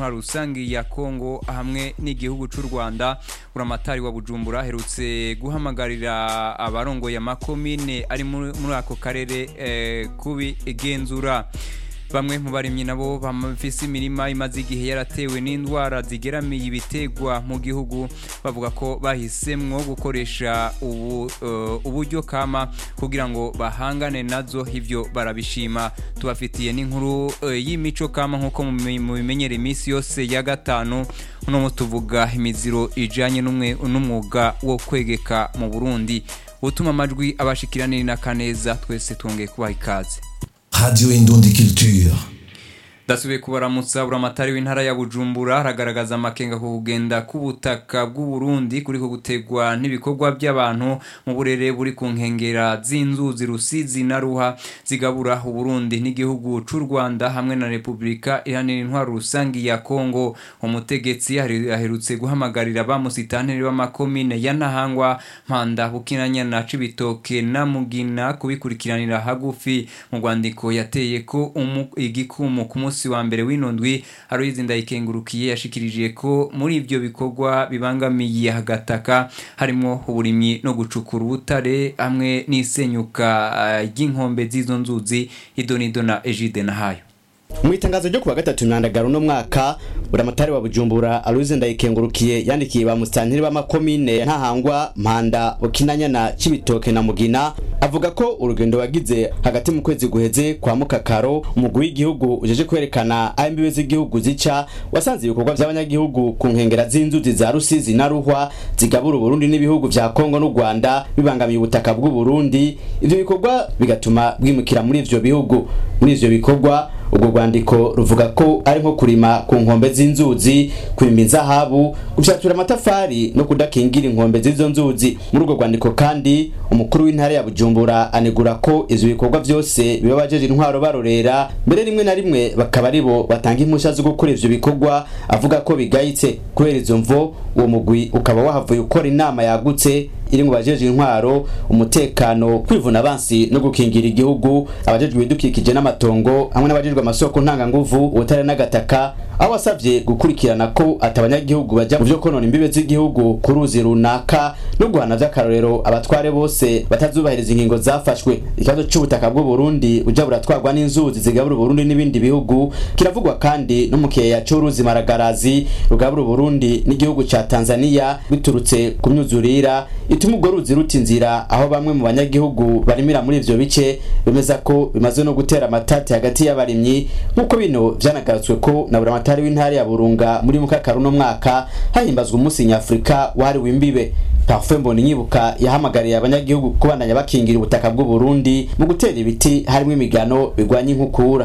intwaro rusangi ya Kongo hamwe n'igihugu c'u Rwanda. Uramatari wa Bujumbura herutse guhamagarira abarongo ya makomine ari muri ako karere kubigenzura. Bamwe mu barimyi nabo bamafise imirima imaze igihe yaratewe n'indwara zigeramiye ibitegwa mu gihugu, bavuga ko bahisemwo gukoresha uburyo kama kugira ngo bahangane nazo, ivyo barabishima. Tubafitiye n'inkuru y'imico kama nkuko mu bimenyere imisi yose ya gatanu. Uno tuvuga imiziro ijanye n'umwuga wo kwegeka mu Burundi. Utuma amajwi abashikiranira na kaneza, twese twongeye kubaha ikaze. Radio Indundi Culture. Dasubiye kubaramutsa. Uramatari w'intara ya Bujumbura aragaragaza amakenga ku kugenda k'ubutaka bw'u Burundi kuriko gutegwa n'ibikorwa by'abantu mu burere buri ku nkengera z'inzuzi Rusizi na Ruha zigabura u Burundi n'igihugu c'u Rwanda hamwe na Republika Iharanira Intwaro Rusangi ya Kongo. Umutegetsi aherutse guhamagarira bamusitanteri b'amakomine ya Ntahangwa, Mpanda, Bukinanya na Cibitoke na Mugina kubikurikiranira hagufi. Mu rwandiko yateye ko igikumu ku munsi wa mbere w'inondwi, Aloyizi Ndayikengurukiye yashikirije ko muri ivyo bikorwa bibangamiye hagataka harimo uburimyi no gucukura ubutare hamwe n'isenyuka ry'inkombe z'izo nzuzi. Idonido na Egide Nahayo. Mu itangazo ryo kuwa gatatu ntandagaro no mwaka, Uramatari wa Bujumbura Aloyizi Ndayikengurukiye yandikiye ba musitanteri b'amakomine ya Ntahangwa, Mpanda, Bukinanya na Cibitoke na Mugina, avuga ko urugendo wagize hagati mu kwezi guheze kwa Mukakaro, umugwi w'igihugu ujeje kwerekana imbibe z'igihugu zica, wasanze ibikorwa by'abanyagihugu ku nkengera z'inzuzi za Rusizi na Ruhwa zigabura Burundi n'ibihugu vya Kongo n'u Rwanda bibangamiye ubutaka bw'u Burundi. Ivyo bikorwa bigatuma bwimukira muri ivyo bihugu. Muri ivyo bikorwa ubwo rwandiko ruvuga ko ari nko kurima ku nkombe z'inzuzi, kwimba inzahabu, gufyatura amatafari no kudakingira inkombe z'izo nzuzi. Muri urwo rwandiko kandi umukuru w'intara ya Bujumbura anegura ko ivyo bikorwa byose bibabajeje intwaro barorera, mbere rimwe na rimwe bakaba aribo batanga impusha zo gukora ivyo bikorwa, avuga ko bigayitse. Kubera izo mvo uwo mugwi ukaba wahavuye ukora inama yagutse iri mu bajeje intwaro, umutekano, kwivuna abansi no gukingira igihugu, abajejwe ibidukikije n'amatongo hamwe n'abajejwe amasoko ntanganguvu, ubutare n'agataka, aho wasavye gukurikirana ko atabanyagihugu baja mu vyo konona imbibe z'igihugu ku ruzi runaka no guhana vy'akarorero abatware bose batazubahiriza ingingo zafashwe. Ikibazo c'ubutaka bw'u Burundi buja buratwarwa n'inzuzi zigabura Burundi n'ibindi bihugu kiravugwa kandi no mu kiyeya c'uruzi Maragarazi rugabura Burundi n'igihugu ca Tanzania biturutse ku myuzurira ituma urwo ruzi ruta inzira, aho bamwe mu banyagihugu barimira muri ivyo bice bemeza ko bimaze no gutera amatati hagati y'abarimyi, nk'uko bino vyanagarutswe ko na Buramatari w'intara ya Burunga muri Mukakaro no mwaka hahimbazwa umunsi nyafrika wahariwe imbibe. Parfait Mboninyibuka yahamagariye abanyagihugu kubandanya bakingira ubutaka bw'u Burundi mu gutera ibiti harimo imigano bigwanya inkukura.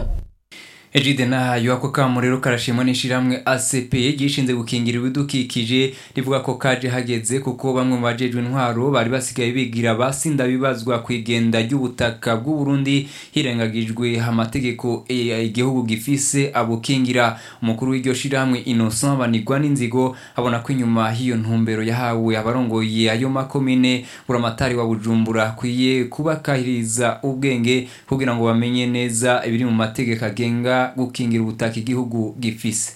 Egide Nahayo. Ako kamo rero karashimwa n'ishiramwe ACP gishinze gukingira ibidukikije, rivuga ko kaje hageze kuko bamwe mu bajejwe intwaro bari basigaye bigira basinda bibazwa kwigenda ry'ubutaka bw'u Burundi hirengagijwe amategeko igihugu gifise abukingira. Umukuru w'iryo shiramwe Innocent Banigwa n'inzigo abona ko inyuma hiyo ntumbero yahawe abarongoye ayo makomine, Uramatari wa Bujumbura kwiye kubakahiriza ubwenge kugira ngo bamenye neza ibiri mu mategeko agenga gukingira ubutaka igihugu gifise.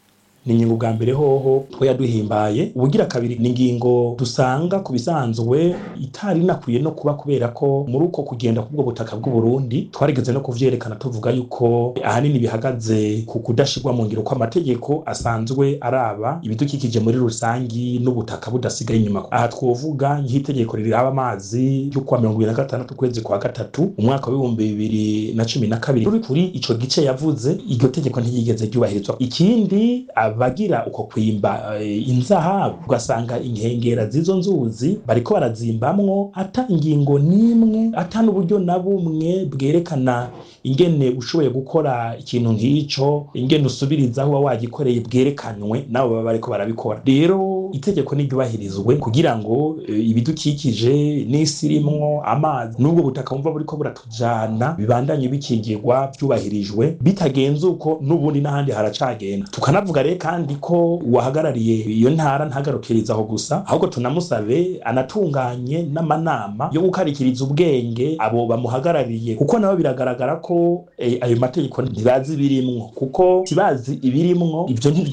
Ni ingingo bwa mbere hoho twe yaduhimbaye. Ubugira kabiri ni ingingo dusanga kubisanzwe itari nakwiye no kuba, kubera ko muri uko kugenda kubwo butaka bw'u Burundi twarigeze no kuvyerekana tuvuga yuko ahanini bihagaze ku kudashirwa mu ngiro kwa amategeko asanzwe araba ibidukikije muri rusangi n'ubutaka budasigaye inyuma. Aha twovuga nk'itegeko riraba amazi ryo kwa 2026 kwezi kwa gatatu umwaka wa 2012 ruri kuri ico gice yavuze iryo tegeko ntiyigeze ryubahirizwa. Ikindi bagira uko kwimba inzahabu, ugasanga inkengera z'izo nzuzi bariko barazimbamwo ata ingingo nimwe, ata n'uburyo na bumwe bwerekana ingene ushoboye gukora ikintu nk'ico, ingene usubirizaho wagikoreye bwerekanwe nabo baba bariko barabikora. Rero itegeko n'iryubahirizwe kugira ngo ibidukikije n'isirimwo amazi n'ubwo butaka umva buriko buratujana bibandanye bikingirwa byubahirijwe, bitagenze uko n'ubundi n'ahandi haracagenda. Tukanavuga rero kandi ko uwahagarariye iyo ntara ntagarukirizaho gusa, ahubwo tunamusabe anatunganye n'amanama yo gukarikiriza ubwenge abo bamuhagarariye, kuko nabo biragaragara ko ayo mategeko ntibazi birimwo, kuko tibazi ibirimwo ivyo